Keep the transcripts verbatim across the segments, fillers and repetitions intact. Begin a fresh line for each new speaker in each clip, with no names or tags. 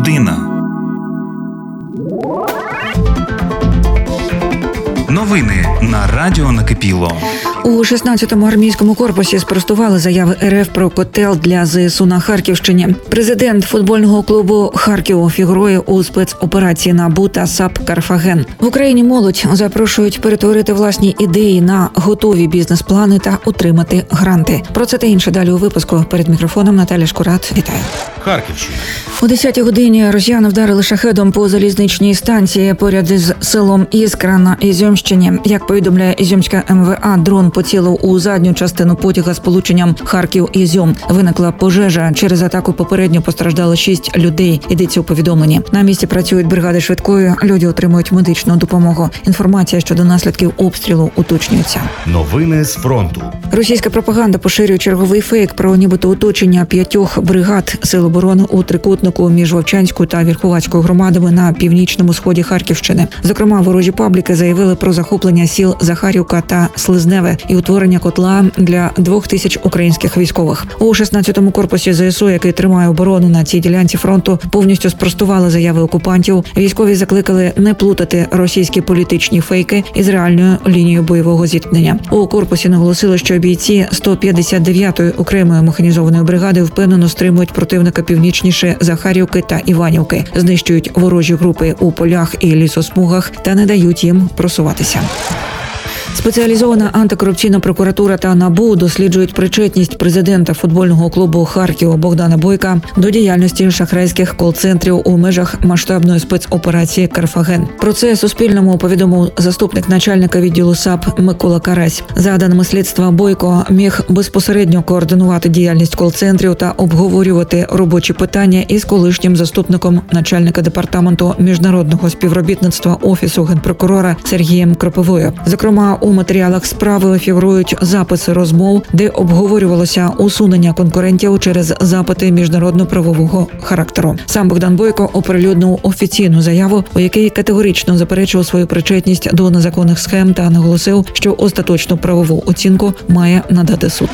людина. Новини на Радіо Накипіло.
У шістнадцятому армійському корпусі спростували заяви РФ про котел для ЗСУ на Харківщині. Президент футбольного клубу «Харків» фігурує у спецоперації НАБУ та САП «Карфаген». В Україні молодь запрошують перетворити власні ідеї на готові бізнес-плани та отримати гранти. Про це та інше далі у випуску. Перед мікрофоном Наталя Шкурат. Вітаю.
Харківщина.
О десятій годині росіяни вдарили шахедом по залізничній станції поряд із селом Іскра на Ізюмщині. Як повідомляє Ізюмська ем ве а, дрон поцілив у задню частину потяга з полученням Харків-Ізюм. Виникла пожежа. Через атаку попередньо постраждало шість людей. Йдеться у повідомленні. На місці працюють бригади швидкої. Люди отримують медичну допомогу. Інформація щодо наслідків обстрілу уточнюється.
Новини з фронту.
Російська пропаганда поширює черговий фейк про нібито оточення п'ятьох бригад Сил оборони у трикутнику між Вовчанською та Вірховацькою громадами на північному сході Харківщини. Зокрема, ворожі пабліки заявили про захоплення сіл Захарівка та Слизневе і утворення котла для двох тисяч українських військових. У шістнадцятому корпусі ЗСУ, який тримає оборону на цій ділянці фронту, повністю спростували заяви окупантів. Військові закликали не плутати російські політичні фейки із реальною лінією бойового зіткнення. У корпусі наголосили, що бійці сто п'ятдесят дев'ятої окремої механізованої бригади впевнено стримують противника північніше Захарівки та Іванівки, знищують ворожі групи у полях і лісосмугах та не дають їм просуватися. Спеціалізована антикорупційна прокуратура та НАБУ досліджують причетність президента футбольного клубу «Харків» Богдана Бойка до діяльності шахрайських кол-центрів у межах масштабної спецоперації «Карфаген». Про це Суспільному повідомив заступник начальника відділу САП Микола Карась. За даними слідства, Бойко міг безпосередньо координувати діяльність кол-центрів та обговорювати робочі питання із колишнім заступником начальника департаменту міжнародного співробітництва Офісу Генпрокурора Сергієм Кропивою. Зокрема, у матеріалах справи фігурують записи розмов, де обговорювалося усунення конкурентів через запити міжнародно-правового характеру. Сам Богдан Бойко оприлюднив офіційну заяву, у якій категорично заперечив свою причетність до незаконних схем та наголосив, що остаточну правову оцінку має надати суд.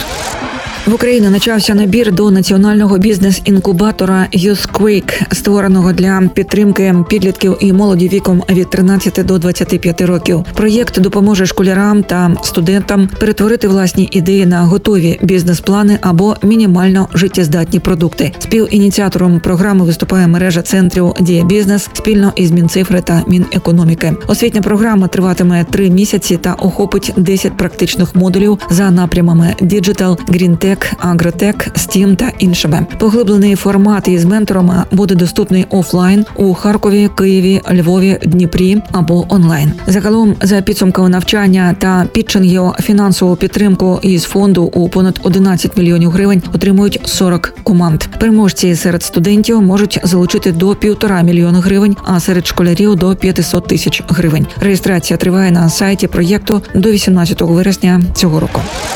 В Україні почався набір до національного бізнес-інкубатора YouthQuake, створеного для підтримки підлітків і молоді віком від тринадцяти до двадцяти п'яти років. Проєкт допоможе школярам та студентам перетворити власні ідеї на готові бізнес-плани або мінімально життєздатні продукти. Співініціатором програми виступає мережа центрів «Дія Бізнес» спільно із Мінцифри та Мінекономіки. Освітня програма триватиме три місяці та охопить десять практичних модулів за напрямами «Діджитал», «Грінтек», Агротек, Стім та іншими. Поглиблений формат із менторами буде доступний офлайн у Харкові, Києві, Львові, Дніпрі або онлайн. Загалом, за підсумками навчання та підчингів, фінансову підтримку із фонду у понад одинадцять мільйонів гривень отримують сорок команд. Переможці серед студентів можуть залучити до півтора мільйона гривень, а серед школярів до п'ятсот тисяч гривень. Реєстрація триває на сайті проєкту до вісімнадцятого вересня цього року.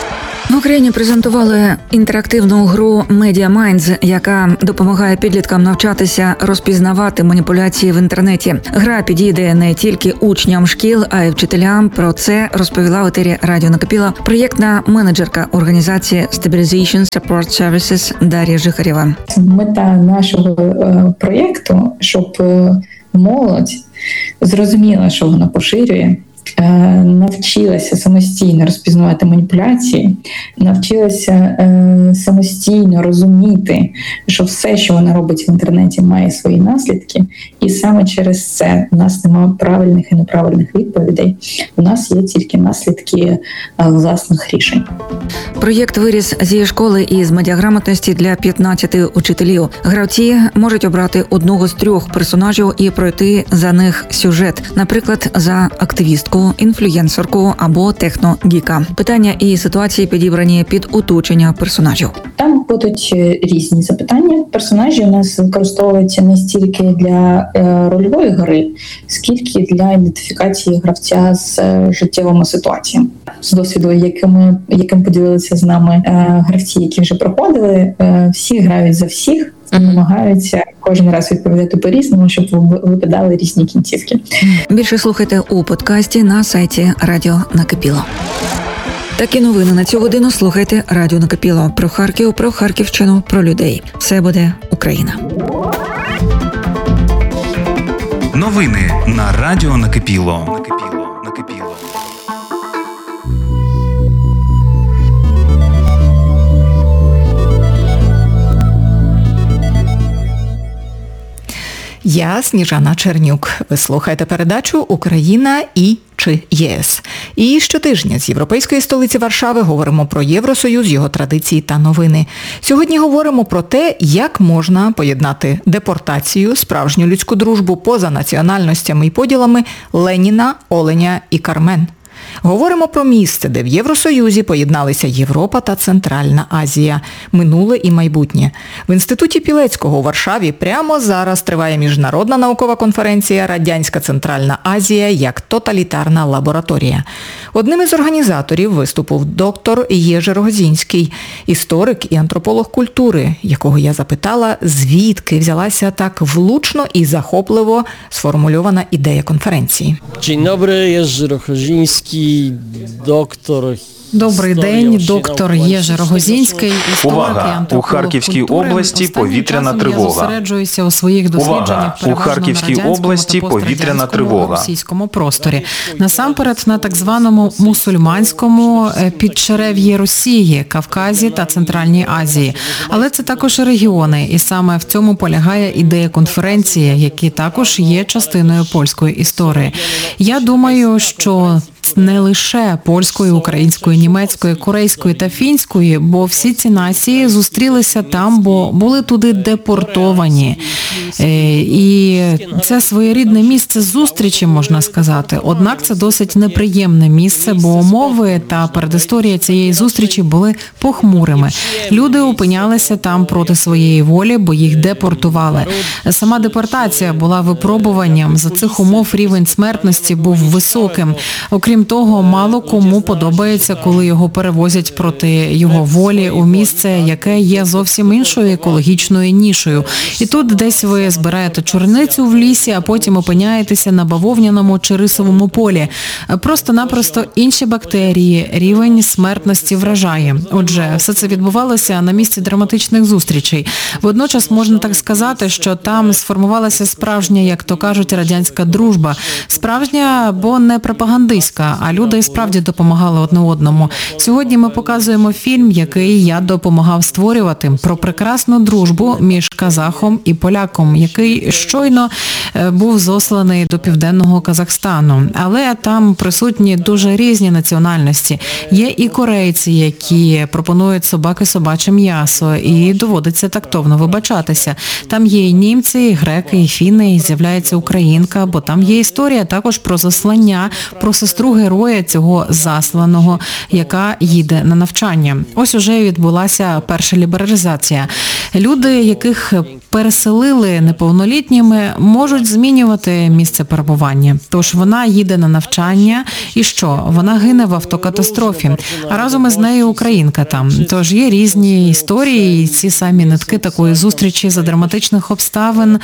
В Україні презентували інтерактивну гру Media Minds, яка допомагає підліткам навчатися розпізнавати маніпуляції в інтернеті. Гра підійде не тільки учням шкіл, а й вчителям. Про це розповіла в етері Радіо Накипіло проєктна менеджерка організації Stabilization Support Services Дар'я Жихарєва.
Мета нашого е, проєкту, щоб е, молодь зрозуміла, що вона поширює, навчилася самостійно розпізнавати маніпуляції, навчилася е, самостійно розуміти, що все, що вона робить в інтернеті, має свої наслідки, і саме через це у нас немає правильних і неправильних відповідей, у нас є тільки наслідки е, власних рішень.
Проєкт виріс зі школи із медіаграмотності для п'ятнадцяти учителів. Гравці можуть обрати одного з трьох персонажів і пройти за них сюжет, наприклад, за активістку, інфлюєнсерку або техногіка. Питання і ситуації підібрані під оточення персонажів.
Там будуть різні запитання. Персонажі у нас використовуються не стільки для е, рольової гри, скільки для ідентифікації гравця з е, життєвими ситуаціями. З досвіду, яким, яким поділилися з нами е, гравці, які вже проходили, е, всі грають за всіх, намагаються кожен раз відповідати по-різному, щоб випадали різні кінцівки.
Більше слухайте у подкасті на сайті Радіо Накипіло. Такі новини на цю годину слухайте Радіо Накипіло. Про Харків, про Харківщину, про людей. Все буде Україна.
Новини на Радіо Накипіло. Накипіло. Накипіло.
Я Сніжана Чернюк. Ви слухаєте передачу «Україна і чи ЄС». І щотижня з європейської столиці Варшави говоримо про Євросоюз, його традиції та новини. Сьогодні говоримо про те, як можна поєднати депортацію, справжню людську дружбу поза національностями і поділами Леніна, Оленя і Кармен. Говоримо про місце, де в Євросоюзі поєдналися Європа та Центральна Азія, минуле і майбутнє. В Інституті Пілецького у Варшаві прямо зараз триває міжнародна наукова конференція «Радянська Центральна Азія як тоталітарна лабораторія». Одним із організаторів виступив доктор Єжи Рогозінський, історик і антрополог культури, якого я запитала, звідки взялася так влучно і захопливо сформульована ідея конференції.
Dzień dobry, Jerzy Rochoziński, doktor.
Добрий день, доктор Єжи Рогозінський, історик і
Увага!
антрополог
У Харківській
культури.
області
Останнім
повітряна
часом
тривога.
Я зосереджуюся у своїх дослідженнях
Увага! У
переважно
Харківській
на радянському
області
та
повітряна
пострадянському
тривога.
російському просторі. Насамперед на так званому мусульманському підчерев'ї Росії, Кавказі та Центральній Азії. Але це також і регіони, і саме в цьому полягає ідея конференції, які також є частиною польської історії. Я думаю, що не лише польської, української, німецької, корейської та фінської, бо всі ці нації зустрілися там, бо були туди депортовані. І це своєрідне місце зустрічі, можна сказати. Однак це досить неприємне місце, бо умови та передісторія цієї зустрічі були похмурими. Люди опинялися там проти своєї волі, бо їх депортували. Сама депортація була випробуванням. За цих умов рівень смертності був високим. Окрім того, мало кому подобається, коли його перевозять проти його волі у місце, яке є зовсім іншою екологічною нішою. І тут десь ви збираєте чорницю в лісі, а потім опиняєтеся на бавовняному чи рисовому полі. Просто-напросто інші бактерії, рівень смертності вражає. Отже, все це відбувалося на місці драматичних зустрічей. Водночас можна так сказати, що там сформувалася справжня, як то кажуть, радянська дружба. Справжня, бо не пропагандистська, а люди справді допомагали одне одному. Сьогодні ми показуємо фільм, який я допомагав створювати, про прекрасну дружбу між казахом і поляком, який щойно був засланий до південного Казахстану. Але там присутні дуже різні національності. Є і корейці, які пропонують собаки собаче м'ясо, і доводиться тактовно вибачатися. Там є і німці, і греки, і фіни, і з'являється українка, бо там є історія також про заслання, про сестру героя цього засланого, яка їде на навчання. Ось уже відбулася перша лібералізація. Люди, яких переселили неповнолітніми, можуть змінювати місце перебування. Тож вона їде на навчання, і що? Вона гине в автокатастрофі. А разом із нею українка там. Тож є різні історії, і ці самі нитки такої зустрічі за драматичних обставин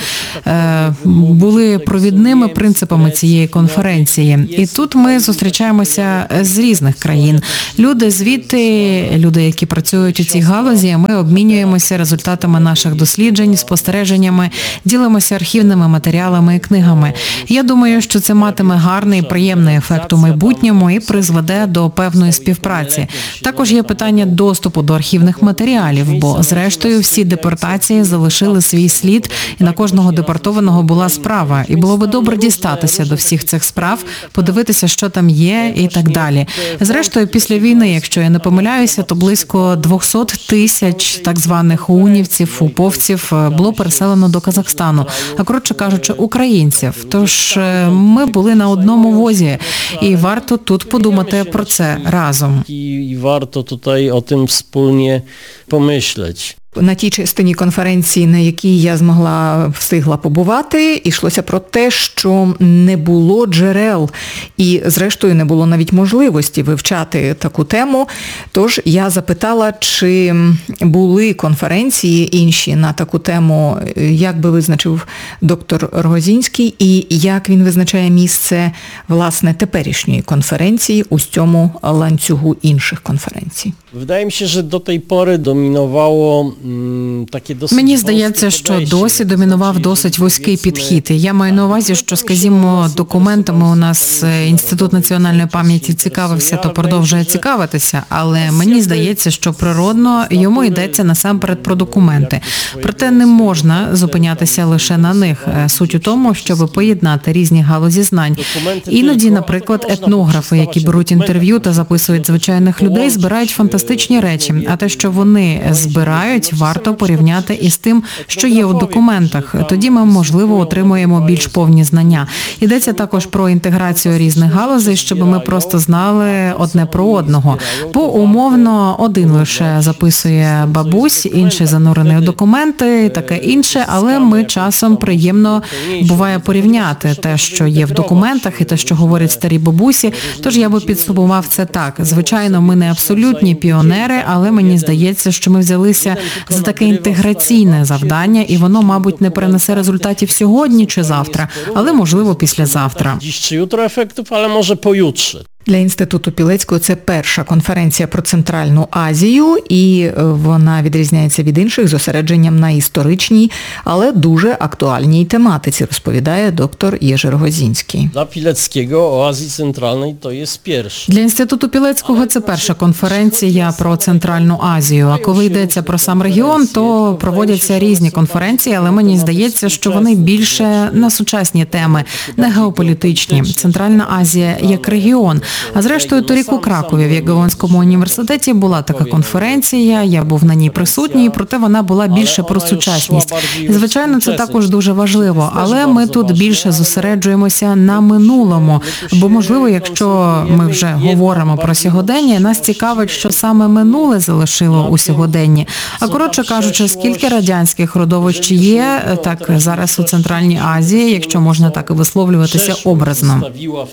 е, були провідними принципами цієї конференції. І тут ми зустрічаємося з різних країн. Люди звідти, люди, які працюють у цій галузі, ми обмінюємося результатами наших досліджень, спостереженнями, ділимося архівними матеріалами і книгами. Я думаю, що це матиме гарний і приємний ефект у майбутньому і призведе до певної співпраці. Також є питання доступу до архівних матеріалів, бо, зрештою, всі депортації залишили свій слід, і на кожного депортованого була справа. І було би добре дістатися до всіх цих справ, подивитися, що там є і так далі. Зрештою, після війни, якщо я не помиляюся, то близько двісті тисяч так званих унівців, уповців було переселено до Казахстану, а коротше кажучи, українців. Тож ми були на одному возі, і варто тут подумати про це разом.
І варто тут о тим спільно помислити.
На тій частині конференції, на якій я змогла, встигла побувати, йшлося про те, що не було джерел і, зрештою, не було навіть можливості вивчати таку тему. Тож я запитала, чи були конференції інші на таку тему, як би визначив доктор Рогозінський, і як він визначає місце, власне, теперішньої конференції у цьому ланцюгу інших конференцій.
Wydaje mi się, że do tej pory dominowało
Мені здається, що досі домінував досить вузький підхід. Я маю на увазі, що, скажімо, документами у нас Інститут національної пам'яті цікавився, то продовжує цікавитися, але мені здається, що природно йому йдеться насамперед про документи. Проте не можна зупинятися лише на них. Суть у тому, щоб поєднати різні галузі знань. Іноді, наприклад, етнографи, які беруть інтерв'ю та записують звичайних людей, збирають фантастичні речі, а те, що вони збирають, варто порівняти із тим, що є у документах. Тоді ми, можливо, отримуємо більш повні знання. Йдеться також про інтеграцію різних галузей, щоб ми просто знали одне про одного. Бо умовно один лише записує бабусь, інший занурений у документи, таке інше, але ми часом приємно буває порівняти те, що є в документах і те, що говорять старі бабусі. Тож я би підсумував це так. Звичайно, ми не абсолютні піонери, але мені здається, що ми взялися за таке інтеграційне завдання, і воно, мабуть, не принесе результатів сьогодні чи завтра, але, можливо, післязавтра.
Чи jutro efektów, ale może pojutrze.
Для Інституту Пілецького це перша конференція про Центральну Азію, і вона відрізняється від інших зосередженням на історичній, але дуже актуальній тематиці, розповідає доктор Єжи Рогозінський.
Для Пілецького о Азії Центральної то є перша.
Для Інституту Пілецького це перша конференція про Центральну Азію, а коли йдеться про сам регіон, то проводяться різні конференції, але мені здається, що вони більше на сучасні теми, не геополітичні. Центральна Азія як регіон. А зрештою, торік у Кракові в Ягелонському університеті була така конференція, я був на ній присутній, проте вона була більше про сучасність. І, звичайно, це також дуже важливо, але ми тут більше зосереджуємося на минулому, бо, можливо, якщо ми вже говоримо про сьогодення, нас цікавить, що саме минуле залишило у сьогоденні. А, коротше кажучи, скільки радянських родовищ є, так зараз у Центральній Азії, якщо можна так і висловлюватися образно.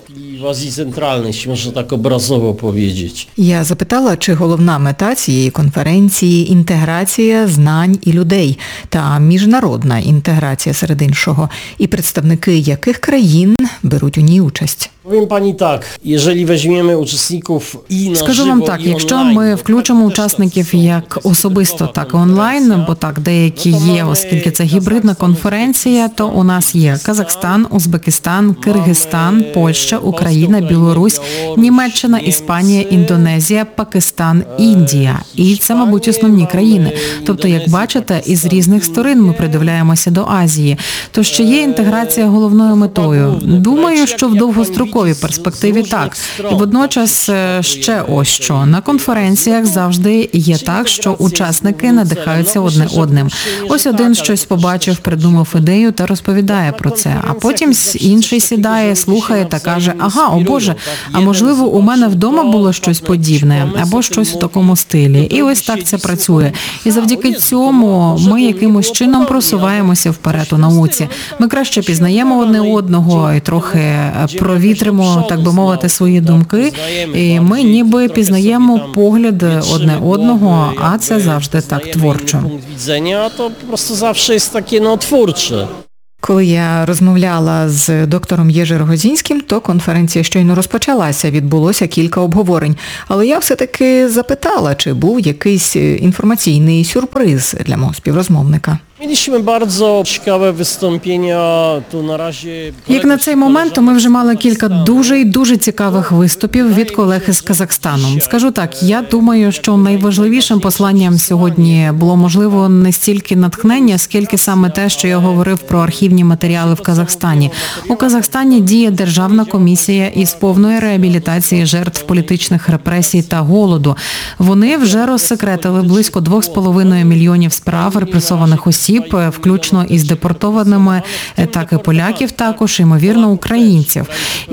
В Азії Центральній, можна так образово powiedzieć.
Я запитала, чи головна мета цієї конференції – інтеграція знань і людей та міжнародна інтеграція серед іншого, і представники яких країн беруть у ній участь.
Powiem pani tak, jeżeli weźmiemy uczestników i na
Скажу вам так, якщо ми включимо учасників як особисто, так і онлайн, бо так деякі є, оскільки це гібридна конференція, то у нас є Казахстан, Узбекистан, Киргизстан, Польща, Україна, Білорусь, Німеччина, Іспанія, Індонезія, Пакистан, Індія. І це, мабуть, основні країни. Тобто, як бачите, із різних сторон ми придивляємося до Азії. То ще є інтеграція головною метою. Думаю, що в довгостроковій перспективі так. І водночас ще ось що. На конференціях завжди є так, що учасники надихаються одне одним. Ось один щось побачив, придумав ідею та розповідає про це. А потім інший сідає, слухає та каже, ага, о Боже, а можливо у мене вдома було щось подібне, або щось у такому стилі. І ось так це працює. І завдяки цьому ми якимось чином просуваємося вперед у науці. Ми краще пізнаємо одне одного і трохи провітримо, так би мовити, свої думки. І ми ніби пізнаємо погляд одне одного, а це завжди так творчо.
Punkt widzenia to po prostu zawsze jest takie no twórcze.
Коли я розмовляла з доктором Єжи Рогозінським, то конференція щойно розпочалася, відбулося кілька обговорень. Але я все-таки запитала, чи був якийсь інформаційний сюрприз для мого співрозмовника.
Mieliśmy bardzo ciekawe wystąpienia tu na razie.
Як на цей момент, то ми вже мали кілька дуже і дуже цікавих виступів від колег із Казахстану. Скажу так, я думаю, що найважливішим посланням сьогодні було, можливо, не стільки натхнення, скільки саме те, що я говорив про архівні матеріали в Казахстані. У Казахстані діє Державна комісія із повної реабілітації жертв політичних репресій та голоду. Вони вже розсекретили близько двох з половиною мільйонів справ репресованих осіб, включно із депортованими, так і поляків також, ймовірно, українців.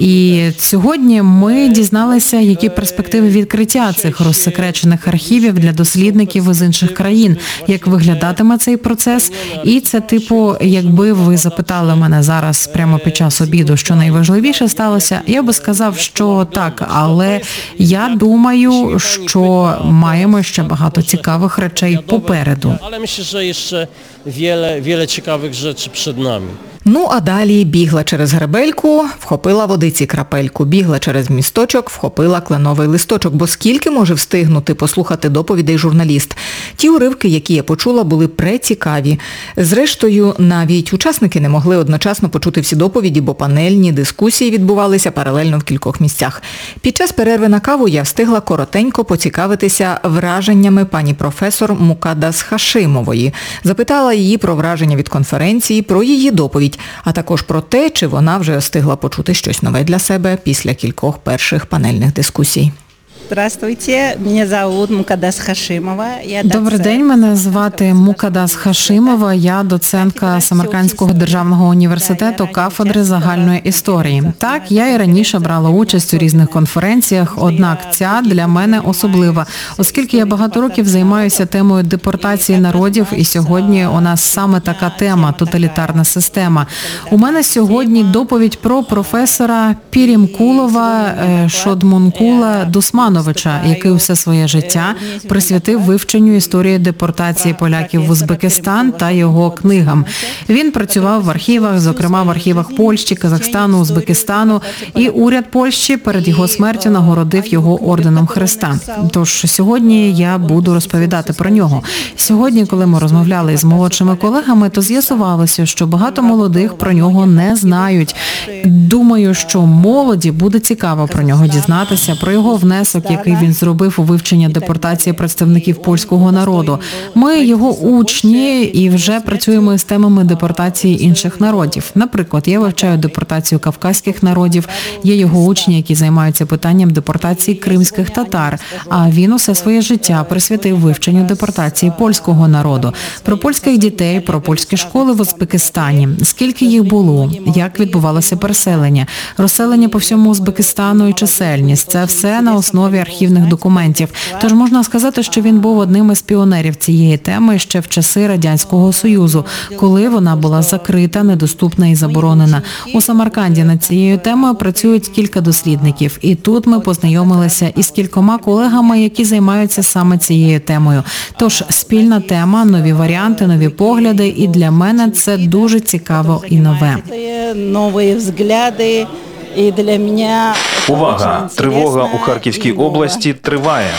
І сьогодні ми дізналися, які перспективи відкриття цих розсекречених архівів для дослідників із інших країн, як виглядатиме цей процес. І це, типу, якби ви запитали мене зараз прямо під час обіду, що найважливіше сталося, я би сказав, що так, але я думаю, що маємо ще багато цікавих речей попереду.
Ale myślę, że jeszcze wiele, wiele ciekawych rzeczy przed nami.
Ну, а далі бігла через гребельку, вхопила водиці крапельку, бігла через місточок, вхопила кленовий листочок. Бо скільки може встигнути послухати доповідей журналіст? Ті уривки, які я почула, були прецікаві. Зрештою, навіть учасники не могли одночасно почути всі доповіді, бо панельні дискусії відбувалися паралельно в кількох місцях. Під час перерви на каву я встигла коротенько поцікавитися враженнями пані професор Мукаддас Хашимової. Запитала її про враження від конференції, про її доповідь, а також про те, чи вона вже встигла почути щось нове для себе після кількох перших панельних дискусій.
Здравствуйте, мене зовут Мукаддас Хашимова. Я
Добрий день, мене звати Мукаддас Хашимова, я доцентка Самаркандського державного університету кафедри загальної історії. Так, я і раніше брала участь у різних конференціях, однак ця для мене особлива, оскільки я багато років займаюся темою депортації народів, і сьогодні у нас саме така тема – тоталітарна система. У мене сьогодні доповідь про професора Пірімкулова Шодмонкула Дусманова, який все своє життя присвятив вивченню історії депортації поляків в Узбекистан та його книгам. Він працював в архівах, зокрема в архівах Польщі, Казахстану, Узбекистану, і уряд Польщі перед його смертю нагородив його орденом Хреста. Тож сьогодні я буду розповідати про нього. Сьогодні, коли ми розмовляли із молодшими колегами, то з'ясувалося, що багато молодих про нього не знають. Думаю, що молоді буде цікаво про нього дізнатися, про його внесок, який він зробив у вивчення депортації представників польського народу. Ми його учні і вже працюємо із темами депортації інших народів. Наприклад, я вивчаю депортацію кавказьких народів, є його учні, які займаються питанням депортації кримських татар, а він усе своє життя присвятив вивченню депортації польського народу. Про польських дітей, про польські школи в Узбекистані, скільки їх було, як відбувалося переселення, розселення по всьому Узбекистану і чисельність. Це все на основі архівних документів. Тож можна сказати, що він був одним із піонерів цієї теми ще в часи Радянського Союзу, коли вона була закрита, недоступна і заборонена. У Самарканді над цією темою працюють кілька дослідників. І тут ми познайомилися із кількома колегами, які займаються саме цією темою. Тож спільна тема, нові варіанти, нові погляди, і для мене це дуже цікаво і нове.
Нові взгляди. І для мене
Увага! Тривога у Харківській області триває.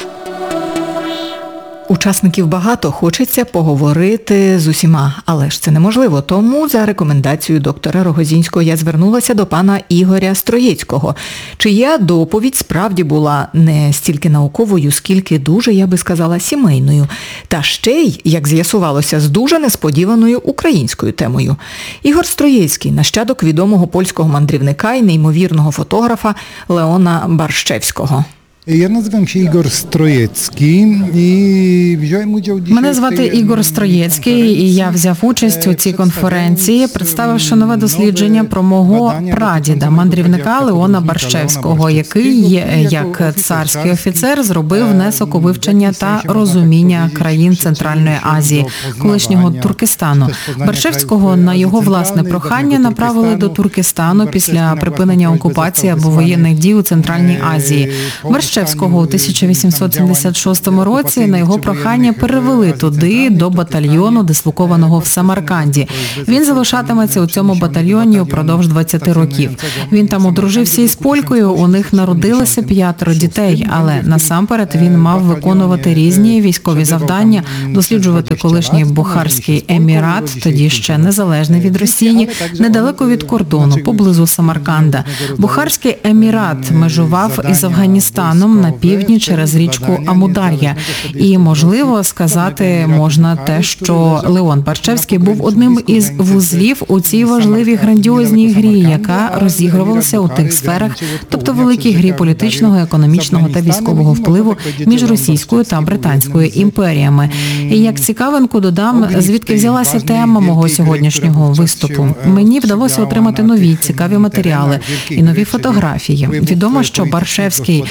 Учасників багато, хочеться поговорити з усіма, але ж це неможливо. Тому за рекомендацією доктора Рогозінського я звернулася до пана Ігоря Строєцького, чия доповідь справді була не стільки науковою, скільки дуже, я би сказала, сімейною. Та ще й, як з'ясувалося, з дуже несподіваною українською темою. Ігор Строєцький – нащадок відомого польського мандрівника і неймовірного фотографа Леона Барщевського.
Я називаю się Ігор Строєцький і взяв участь.
Мене звати Ігор Строєцький, і я взяв участь у цій конференції, представивши нове дослідження про мого прадіда, мандрівника Леона Барщевського, який, як царський офіцер, зробив внесок у вивчення та розуміння країн Центральної Азії, колишнього Туркестану. Барщевського на його власне прохання направили до Туркестану після припинення окупації або воєнних дій у Центральній Азії. Барщевського у тисяча вісімсот сімдесят шостому році на його прохання перевели туди, до батальйону, дислокованого в Самарканді. Він залишатиметься у цьому батальйоні упродовж двадцяти років. Він там одружився із полькою, у них народилося п'ятеро дітей, але насамперед він мав виконувати різні військові завдання, досліджувати колишній Бухарський емірат, тоді ще незалежний від Росії, недалеко від кордону, поблизу Самарканда. Бухарський емірат межував із Афганістаном на півдні через річку Амудар'я. І, можливо, сказати можна те, що Леон Барщевський був одним із вузлів у цій важливій грандіозній грі, яка розігрувалася у тих сферах, тобто великій грі політичного, економічного та військового впливу між Російською та Британською імперіями. І як цікавинку додам, звідки взялася тема мого сьогоднішнього виступу. Мені вдалося отримати нові цікаві матеріали і нові фотографії. Відомо, що Барщевський документував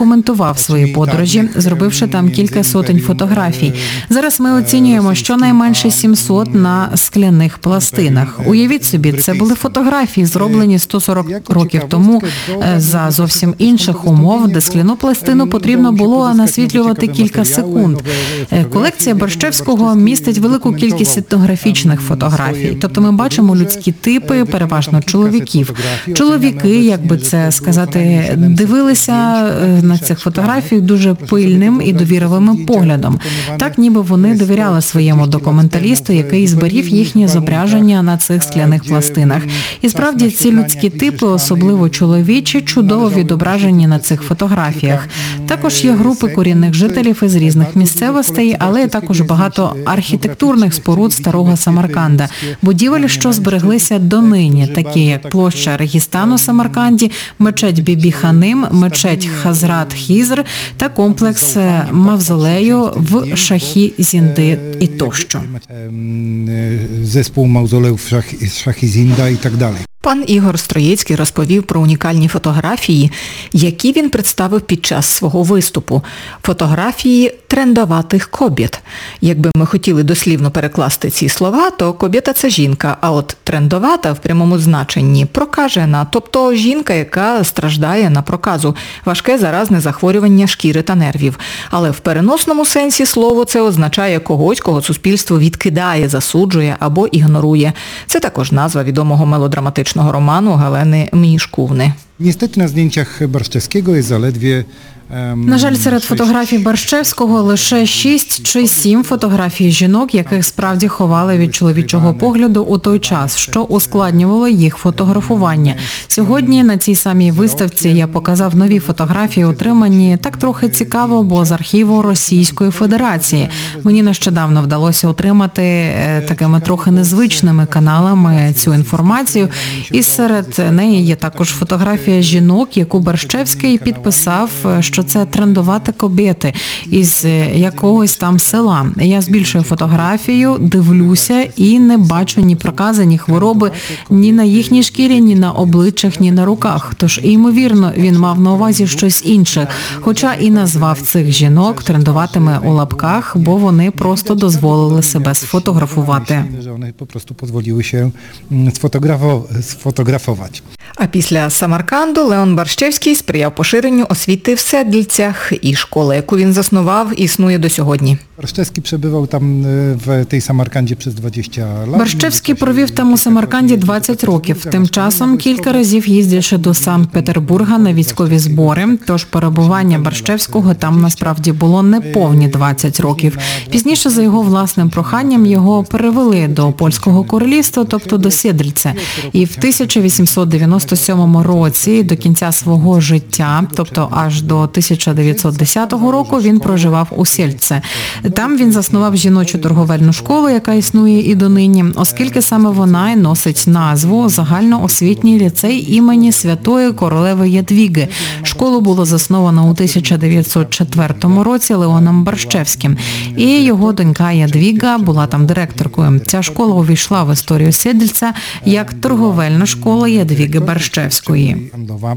задокументував свої подорожі, зробивши там кілька сотень фотографій. Зараз ми оцінюємо щонайменше сімсот на скляних пластинах. Уявіть собі, це були фотографії, зроблені сто сорок років тому за зовсім інших умов, де скляну пластину потрібно було насвітлювати кілька секунд. Колекція Борщевського містить велику кількість етнографічних фотографій. Тобто ми бачимо людські типи, переважно чоловіків. Чоловіки, як би це сказати, дивилися на цих фотографіях дуже пильним і довірливим поглядом. Так, ніби вони довіряли своєму документалісту, який зберіг їхнє зображення на цих скляних пластинах. І справді ці людські типи, особливо чоловічі, чудово відображені на цих фотографіях. Також є групи корінних жителів із різних місцевостей, але також багато архітектурних споруд старого Самарканда. Будівель, що збереглися донині, такі як площа Регістану Самарканді, мечеть Бібі-Ханим, мечеть Хазрат-Хізр та комплекс мавзолею в Шахі-Зінди і тощо.
Zespół mauzoleów Szach-i-Zinda i tak dalej.
Пан Ігор Строєцький розповів про унікальні фотографії, які він представив під час свого виступу. Фотографії трендоватих кобєт. Якби ми хотіли дослівно перекласти ці слова, то кобєта – це жінка, а от трендовата в прямому значенні – прокажена, тобто жінка, яка страждає на проказу, важке заразне захворювання шкіри та нервів. Але в переносному сенсі слово це означає когось, кого суспільство відкидає, засуджує або ігнорує. Це також назва відомого мелодраматичного роману Галени Мішкувни.
Niestety na zdjęciach Barszczewskiego jest zaledwie
На жаль, серед фотографій Борщевського лише шість чи сім фотографій жінок, яких справді ховали від чоловічого погляду у той час, що ускладнювало їх фотографування. Сьогодні на цій самій виставці я показав нові фотографії, отримані так трохи цікаво, бо з архіву Російської Федерації. Мені нещодавно вдалося отримати такими трохи незвичними каналами цю інформацію, і серед неї є також фотографія жінок, яку Борщевський підписав, що це трендувати кобєти із якогось там села. Я збільшую фотографію, дивлюся і не бачу ні прокази, ні хвороби, ні на їхній шкірі, ні на обличчях, ні на руках. Тож, ймовірно, він мав на увазі щось інше. Хоча і назвав цих жінок трендуватими у лапках, бо вони просто дозволили себе сфотографувати.
Вони просто дозволили себе сфотографувати.
А після Самарканду Леон Борщевський сприяв поширенню освіти в Седлицях, і школа, яку він заснував, існує до сьогодні.
Борщевський перебував там в тій Самарканді через двадцять років.
Борщевський провів там у Самарканді двадцять років. Тим часом кілька разів їздячи до Санкт-Петербурга на військові збори, тож перебування Борщевського там насправді було не повні двадцять років. Пізніше за його власним проханням його перевели до Польського королівства, тобто до Седлиця. І в тисяча вісімсот дев'яносто сьомому році до кінця свого життя, тобто аж до тисяча дев'ятсот десятого року, він проживав у Сельце. Там він заснував жіночу торговельну школу, яка існує і донині, оскільки саме вона й носить назву «Загальноосвітній ліцей імені Святої Королеви Ядвіги». Школу було засновано у тисяча дев'ятсот четвертому році Леоном Борщевським. І його донька Ядвіга була там директоркою. Ця школа увійшла в історію Седльця як торговельна школа Ядвіги Борщевської.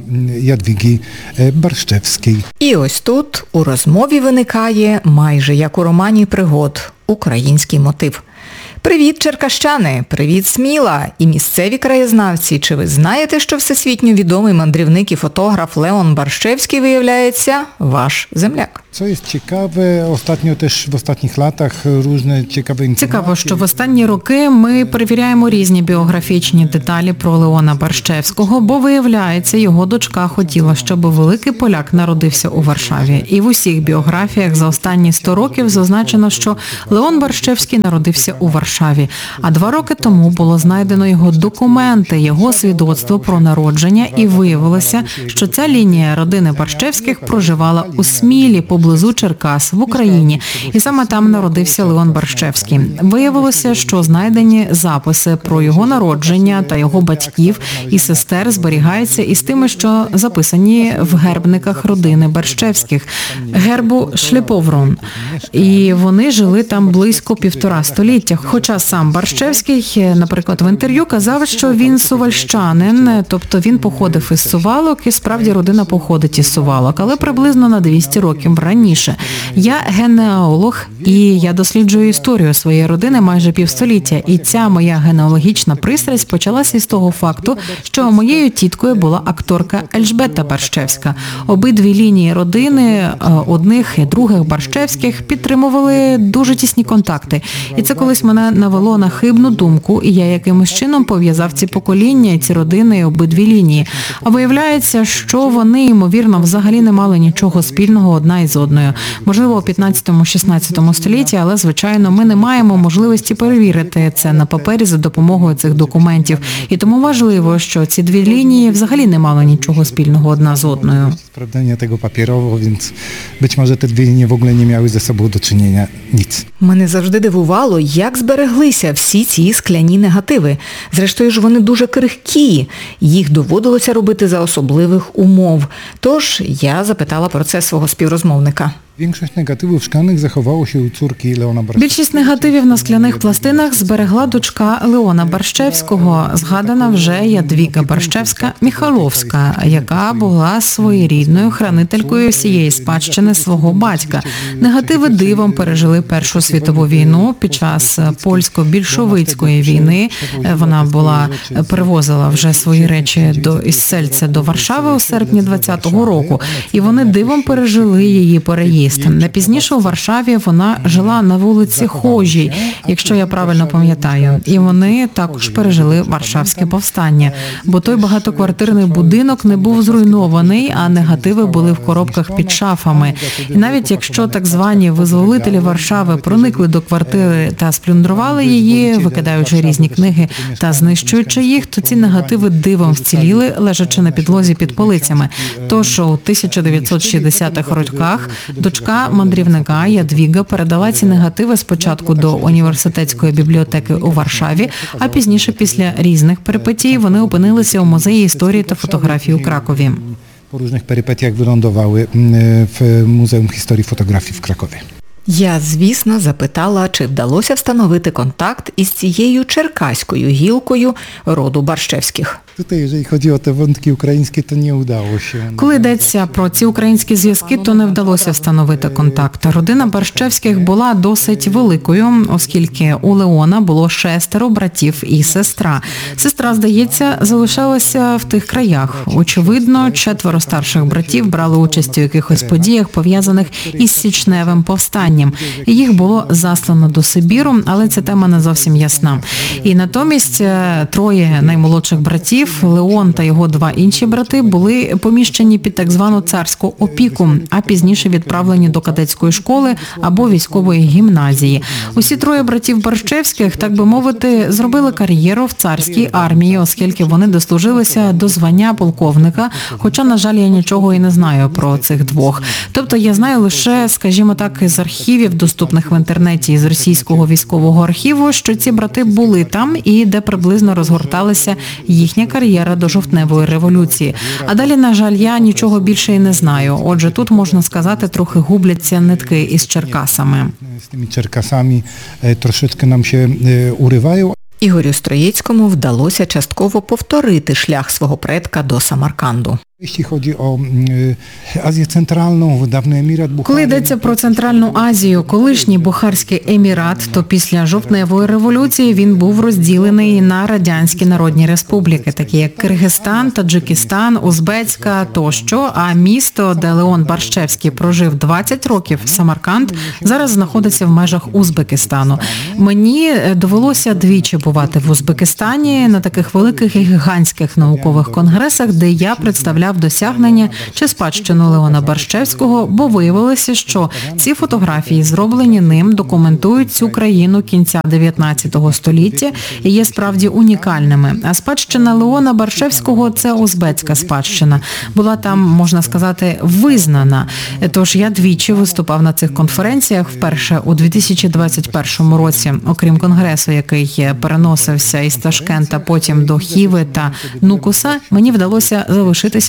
Ядвіги Борщевської.
І ось тут у розмові виникає, майже як у романі пригод, український мотив. Привіт, черкащани! Привіт, Сміла! І місцеві краєзнавці! Чи ви знаєте, що всесвітньо відомий мандрівник і фотограф Леон Борщевський, виявляється, ваш земляк?
Co jest ciekawe, ostatnio też w ostatnich latach różne ciekawe informacje.
Цікаво, що в останні роки ми перевіряємо різні біографічні деталі про Леона Борщевського, бо, виявляється, його дочка хотіла, щоб великий поляк народився у Варшаві. І в усіх біографіях за останні сто років зазначено, що Леон Борщевський народився у Варшаві. А два роки тому було знайдено його документи, його свідоцтво про народження, і виявилося, що ця лінія родини Борщевських проживала у Смілі, поблизу Черкас, в Україні. І саме там народився Леон Борщевський. Виявилося, що знайдені записи про його народження та його батьків і сестер зберігаються із тими, що записані в гербниках родини Борщевських, гербу Шліповрон. І вони жили там там близько півтора століття. Хоча сам Барщевський, наприклад, в інтерв'ю казав, що він сувальщанин, тобто він походив із Сувалок, і справді родина походить із Сувалок, але приблизно на двісті років раніше. Я генеалог, і я досліджую історію своєї родини майже півстоліття, і ця моя генеалогічна пристрасть почалася із того факту, що моєю тіткою була акторка Ельжбета Барщевська. Обидві лінії родини, одних і других Барщевських, підтримували дуже тісні контакти. І це колись мене навело на хибну думку, і я якимось чином пов'язав ці покоління, ці родини і обидві лінії. А виявляється, що вони, ймовірно, взагалі не мали нічого спільного одна із одною. Можливо, у п'ятнадцятому-шістнадцятому столітті, але, звичайно, ми не маємо можливості перевірити це на папері за допомогою цих документів. І тому важливо, що ці дві лінії взагалі не мали нічого спільного одна з одною.
Sprawdzenie tego papierowo, więc być może te dwie linie w ogóle nie miały ze sobą do czynienia nic.
Мене завжди дивувало, як збереглися всі ці скляні негативи. Зрештою ж вони дуже крихкі, їх доводилося робити за особливих умов. Тож я запитала про це свого співрозмовника.
Większość negatywów szklanych zachowało się u córki Leona Barszewskiego.
Більшість негативів на скляних пластинах зберегла дочка Леона Барщевського, згадана вже Ядвіга Барщевська-Міхаловська, яка була своєрідною хранителькою всієї спадщини свого батька. Негативи дивом пережили Першу світову війну. Під час польсько-більшовицької війни вона була перевозила вже свої речі до із Сельця до Варшави у серпні двадцятого року, і вони дивом пережили її переїзд. Пізніше у Варшаві вона жила на вулиці Хожій, якщо я правильно пам'ятаю. І вони також пережили Варшавське повстання, бо той багатоквартирний будинок не був зруйнований, а негативи були в коробках під шафами. І навіть якщо так звані визволителі Варшави проникли до квартири та сплюндрували її, викидаючи різні книги та знищуючи їх, то ці негативи дивом вціліли, лежачи на підлозі під полицями. Тож у тисяча дев'ятсот шістдесятих роках дочка мандрівника Ядвіга передала ці негативи спочатку до університетської бібліотеки у Варшаві, а пізніше після різних перипетій вони опинилися у музеї історії та фотографії у Кракові.
Po różnych perypetiach wylądowały w Muzeum Historii i Fotografii w Krakowie.
Я, звісно, запитала, чи вдалося встановити контакт із цією черкаською гілкою роду Барщевських.
Tutaj, jeżeli chodzi o te wątki ukraińskie, to nie udało się.
Коли йдеться про ці українські зв'язки, то не вдалося встановити контакт. Родина Барщевських була досить великою, оскільки у Леона було шестеро братів і сестра. Сестра, здається, залишалася в тих краях. Очевидно, четверо старших братів брали участь у якихось подіях, пов'язаних із січневим повстанням. Їх було заслано до Сибіру, але ця тема не зовсім ясна. І натомість троє наймолодших братів, Леон та його два інші брати, були поміщені під так звану царську опіку, а пізніше відправлені до кадетської школи або військової гімназії. Усі троє братів Барщевських, так би мовити, зробили кар'єру в царській армії, оскільки вони дослужилися до звання полковника, хоча, на жаль, я нічого і не знаю про цих двох. Тобто я знаю лише, скажімо так, із архівів, доступних в інтернеті, із російського військового архіву, що ці брати були там і де приблизно розгорталася їхня кар'єра до жовтневої революції. А далі, на жаль, я нічого більше і не знаю. Отже, тут, можна сказати, трохи губляться нитки із Черкасами.
Z tymi Czerkasami troszeczkę nam się urywają.
Ігорю Строєцькому вдалося частково повторити шлях свого предка до Самарканду.
Jeśli chodzi o Azję Centralną, dawny Emirat Buchary.
Коли йдеться про Центральну Азію, колишній Бухарський Емірат, то після жовтневої революції він був розділений на радянські народні республіки, такі як Киргизстан, Таджикистан, Узбецька тощо, а місто, де Леон Барщевський прожив двадцять років, Самарканд, зараз знаходиться в межах Узбекистану. Мені довелося двічі бувати в Узбекистані на таких великих і гігантських наукових конгресах, де я представляв досягнення чи спадщину Леона Барщевського, бо виявилося, що ці фотографії, зроблені ним, документують цю країну кінця дев'ятнадцятого століття і є справді унікальними. А спадщина Леона Барщевського – це узбецька спадщина. Була там, можна сказати, визнана. Тож я двічі виступав на цих конференціях, вперше у дві тисячі двадцять першому році, окрім конгресу, який переносився із Ташкента потім до Хіви та Нукуса, мені вдалося залишитися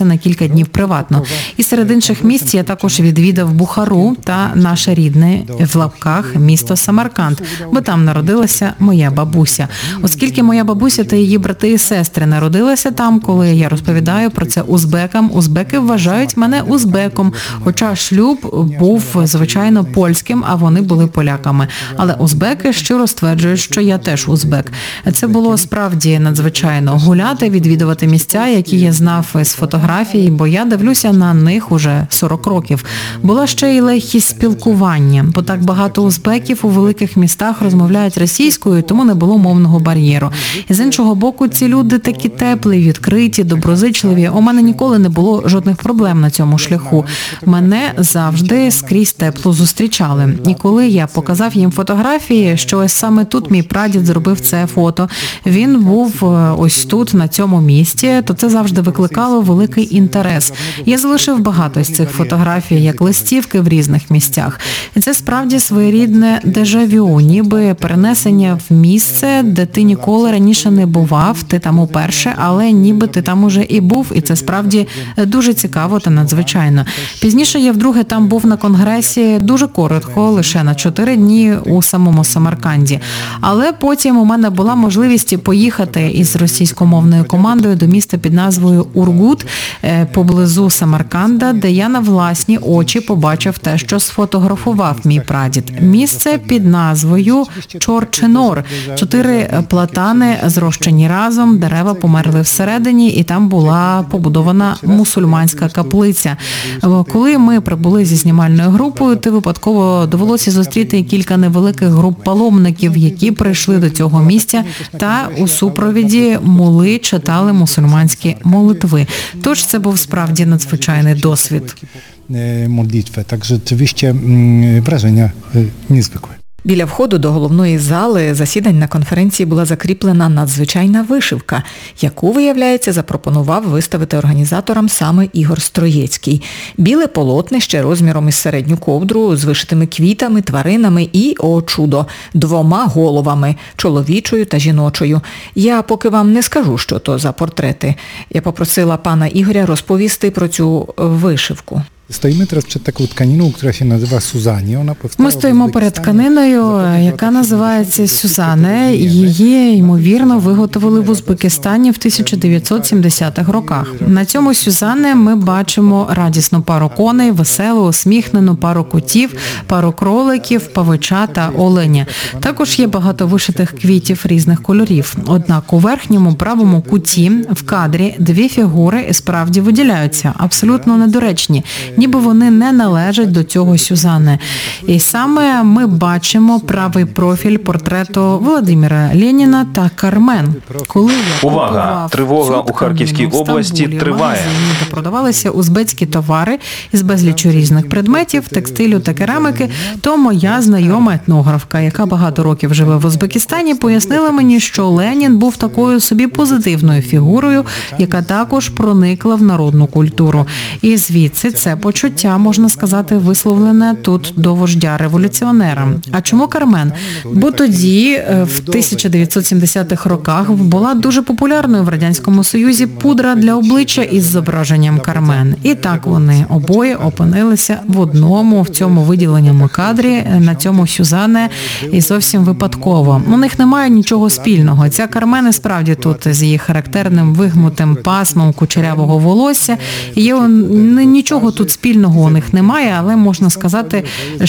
на кілька днів приватно. І серед інших місць я також відвідав Бухару та наше рідне, в лапках, місто Самарканд, бо там народилася моя бабуся. Оскільки моя бабуся та її брати і сестри народилися там, коли я розповідаю про це узбекам, узбеки вважають мене узбеком, хоча шлюб був, звичайно, польським, а вони були поляками. Але узбеки щиро стверджують, що я теж узбек. Це було справді надзвичайно гуляти, відвідувати місця, які я знав з фотографій, бо я дивлюся на них уже сорок років. Була ще й легкість спілкування, бо так багато узбеків у великих містах розмовляють російською, тому не було мовного бар'єру. І з іншого боку, ці люди такі теплі, відкриті, доброзичливі. У мене ніколи не було жодних проблем на цьому шляху. Мене завжди скрізь тепло зустрічали. І коли я показав їм фотографії, що ось саме тут мій прадід зробив це фото, він був ось тут, на цьому місці, то це завжди викликало великий інтерес. Я залишив багато з цих фотографій, як листівки в різних місцях. І це справді своєрідне дежавю, ніби перенесення в місце, де ти ніколи раніше не бував, ти там уперше, але ніби ти там уже і був, і це справді дуже цікаво та надзвичайно. Пізніше я вдруге там був на конгресі дуже коротко, лише на чотири дні у самому Самарканді. Але потім у мене була можливість поїхати із російськомовною командою до міста під назвою Ургут, поблизу Самарканда, де я на власні очі побачив те, що сфотографував мій прадід. Місце під назвою Чорчинор. Чотири платани зрощені разом, дерева померли всередині, і там була побудована мусульманська каплиця. Коли ми прибули зі знімальною групою, то випадково довелося зустріти кілька невеликих груп паломників, які прийшли до цього місця та у супровіді мули читали мусульманські молитви. Тож це був справді надзвичайний досвід.
Modlitwę, tak rzeczywiście wrażenia niezwykłe.
Біля входу до головної зали засідань на конференції була закріплена надзвичайна вишивка, яку, виявляється, запропонував виставити організаторам саме Ігор Строєцький. Біле полотнище розміром із середню ковдру з вишитими квітами, тваринами і, о чудо, двома головами – чоловічою та жіночою. Я поки вам не скажу, що то за портрети. Я попросила пана Ігоря розповісти про цю вишивку.
Стоїмо зараз перед такою тканиною, яка się nazywa Сузані.
Ми стоїмо перед тканиною, яка називається Сюзане. Її, ймовірно, виготовили в Узбекистані в тисяча дев'ятсот сімдесятих роках. На цьому Сюзане ми бачимо радісну пару коней, веселу, усміхнену пару котів, пару кроликів, павича та оленя. Також є багато вишитих квітів різних кольорів. Однак у верхньому правому куті в кадрі дві фігури справді виділяються, абсолютно недоречні, ніби вони не належать до цього Сюзане. І саме ми бачимо правий профіль портрету Володимира Леніна та Кармен. Коли я
Увага! Тривога у Харківській області триває.
Де продавалися узбецькі товари із безлічу різних предметів, текстилю та керамики, то моя знайома етнографка, яка багато років живе в Узбекистані, пояснила мені, що Ленін був такою собі позитивною фігурою, яка також проникла в народну культуру. І звідси це почуття, можна сказати, висловлене тут до вождя-революціонера. А чому Кармен? Бо тоді, в тисяча дев'ятсот сімдесятих роках, була дуже популярною в Радянському Союзі пудра для обличчя із зображенням Кармен. І так вони обоє опинилися в одному, в цьому виділеному кадрі, на цьому Сюзане, і зовсім випадково. У них немає нічого спільного. Ця Кармен справді тут з її характерним вигнутим пасмом кучерявого волосся. Є нічого тут спільного у них немає, але можна сказати,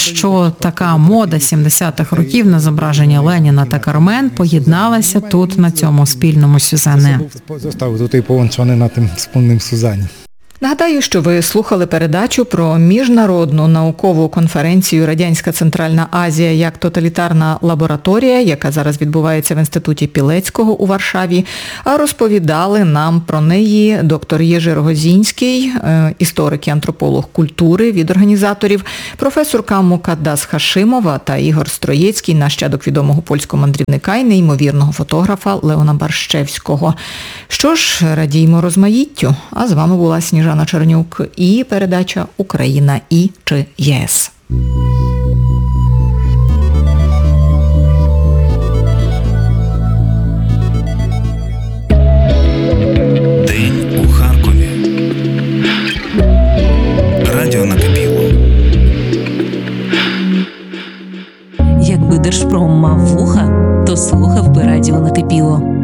що така мода сімдесятих років на зображення Леніна та Кармен поєдналася тут на цьому спільному Сюзане.
Zostały tutaj połączone na tym wspólnym Сузані.
Нагадаю, що ви слухали передачу про міжнародну наукову конференцію «Радянська Центральна Азія як тоталітарна лабораторія», яка зараз відбувається в Інституті Пілецького у Варшаві, а розповідали нам про неї доктор Єжи Рогозінський, історик і антрополог культури від організаторів, професорка Мукаддас Хашимова та Ігор Строєцький, нащадок відомого польського мандрівника і неймовірного фотографа Леона Барщевського. Що ж, радіймо розмаїттю, а з вами була Сніжана Чернюк і передача «Україна і чи ЄС».
День у Харкові.
Якби Держпром мав вуха, то слухав би радіо накипіло.